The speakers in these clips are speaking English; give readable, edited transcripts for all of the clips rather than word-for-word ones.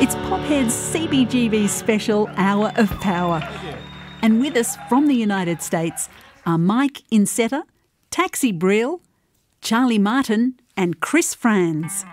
It's Pophead's CBGB special Hour of Power. And with us from the United States are Mike Incetta, Taxi Brill, Charlie Martin and Chris Frantz.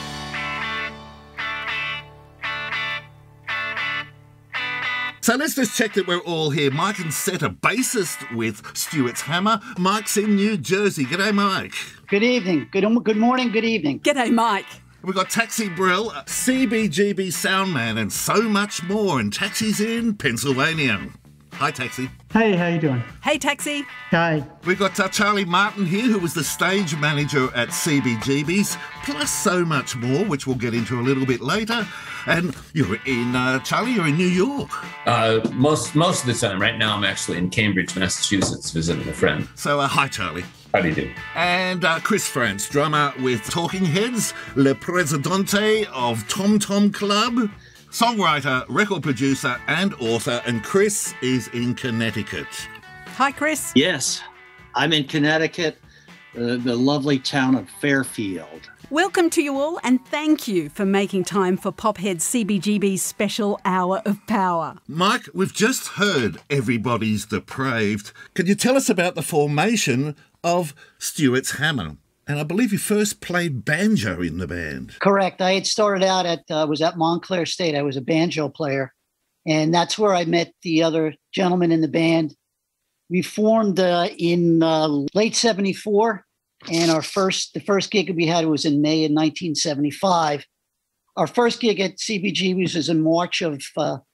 So let's just check that we're all here. Mike Incetta, bassist with Stuart's Hammer. Mike's in New Jersey. G'day, Mike. Good evening. Good morning. Good evening. G'day, Mike. We've got Taxi Brill, CBGB soundman, and so much more. And Taxi's in Pennsylvania. Hi, Taxi. Hey, how you doing? Hey, Taxi. Hi. We've got Charlie Martin here, who was the stage manager at CBGB's, plus so much more, which we'll get into a little bit later. And you're in, Charlie, you're in New York. Most of the time. Right now I'm actually in Cambridge, Massachusetts, visiting a friend. So, hi, Charlie. How do you do? And Chris Frantz, drummer with Talking Heads, Le Presidente of Tom Tom Club, songwriter, record producer and author, and Chris is in Connecticut. Hi, Chris. Yes, I'm in Connecticut, the lovely town of Fairfield. Welcome to you all, and thank you for making time for Pophead's CBGB's special Hour of Power. Mike, we've just heard Everybody's Depraved. Can you tell us about the formation of Stuart's Hammer? And I believe you first played banjo in the band. Correct. I had started out was at Montclair State. I was a banjo player, and that's where I met the other gentleman in the band. We formed in late 74. And the first gig we had was in May of 1975. Our first gig at CBGB's was in March of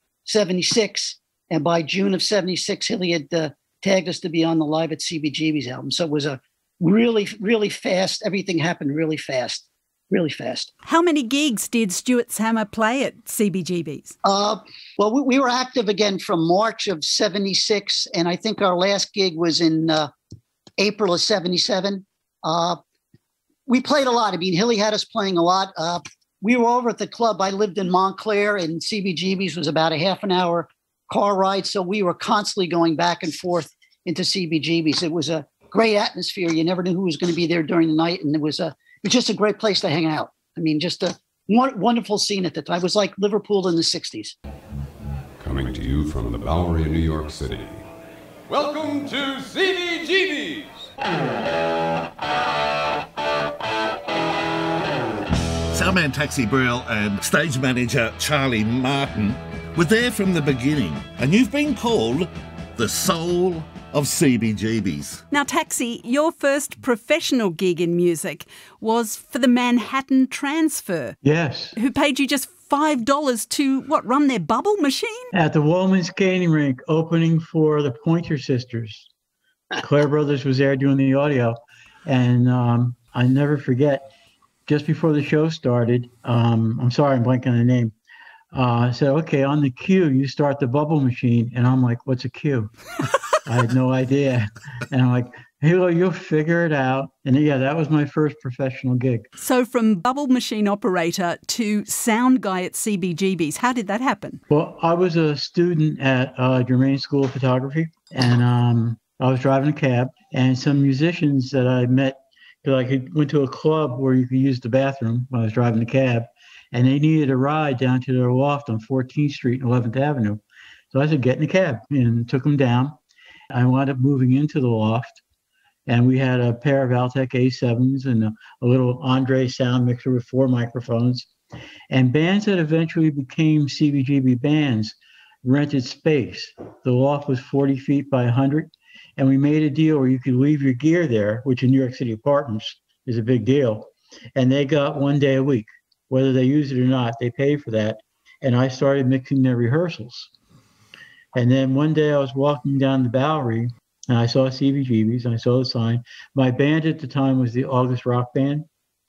76. And by June of 76, Hilly had tagged us to be on the Live at CBGB's album. So it was a really, really fast. Everything happened really fast. Really fast. How many gigs did Stuart's Hammer play at CBGB's? Well, we were active again from March of 76. And I think our last gig was in April of 77. We played a lot. I mean, Hilly had us playing a lot. We were over at the club. I lived in Montclair, and CBGB's was about a half an hour car ride. So we were constantly going back and forth into CBGB's. It was a great atmosphere. You never knew who was going to be there during the night. And it was just a great place to hang out. I mean, just a wonderful scene at the time. It was like Liverpool in the 60s. Coming to you from the Bowery in New York City. Welcome to CBGB's. Soundman Taxi Brill and stage manager Charlie Martin were there from the beginning, and you've been called the soul of CBGB's. Now, Taxi, your first professional gig in music was for the Manhattan Transfer. Yes. Who paid you just $5 to, run their bubble machine? At the Wallman Skating Rink, opening for the Pointer Sisters. Claire Brothers was there doing the audio. And I never forget, just before the show started, I'm sorry, I'm blanking on the name. I said, okay, on the cue, you start the bubble machine. And I'm like, what's a cue? I had no idea. And I'm like, hey, well, you'll figure it out. And yeah, that was my first professional gig. So from bubble machine operator to sound guy at CBGB's, how did that happen? Well, I was a student at Germain School of Photography. And I was driving a cab, and some musicians that I met, I went to a club where you could use the bathroom when I was driving the cab, and they needed a ride down to their loft on 14th Street and 11th Avenue. So I said, get in the cab, and took them down. I wound up moving into the loft, and we had a pair of Altec A7s and a little Andre sound mixer with 4 microphones. And bands that eventually became CBGB bands rented space. The loft was 40 feet by 100. And we made a deal where you could leave your gear there, which in New York City apartments is a big deal. And they got 1 day a week. Whether they use it or not, they pay for that. And I started mixing their rehearsals. And then one day I was walking down the Bowery, and I saw CBGB's, and I saw the sign. My band at the time was the August Rock Band.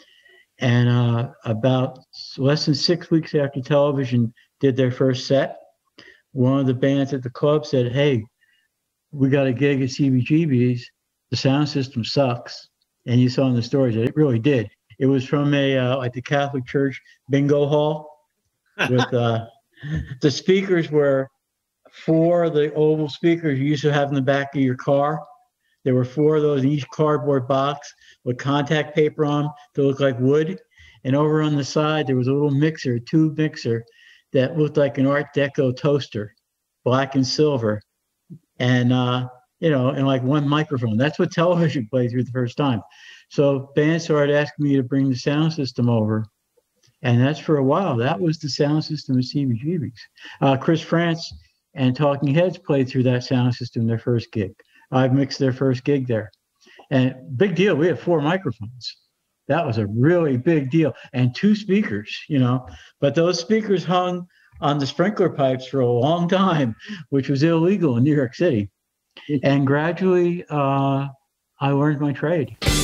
And about less than 6 weeks after television did their first set, one of the bands at the club said, hey, we got a gig at CBGB's. The sound system sucks. And you saw in the stories that it really did. It was from like the Catholic Church bingo hall with the speakers were 4 of the oval speakers you used to have in the back of your car. There were 4 of those in each cardboard box with contact paper on to look like wood. And over on the side, there was a little mixer, a tube mixer that looked like an Art Deco toaster, black and silver, and and like one microphone. That's what television played through the first time. So bands started asking me to bring the sound system over, and that's for a while. That was the sound system of CBGB's. Chris France and Talking Heads played through that sound system their first gig. I mixed their first gig there, and big deal. We had 4 microphones. That was a really big deal, and 2 speakers. But those speakers hung on the sprinkler pipes for a long time, which was illegal in New York City. And gradually, I learned my trade.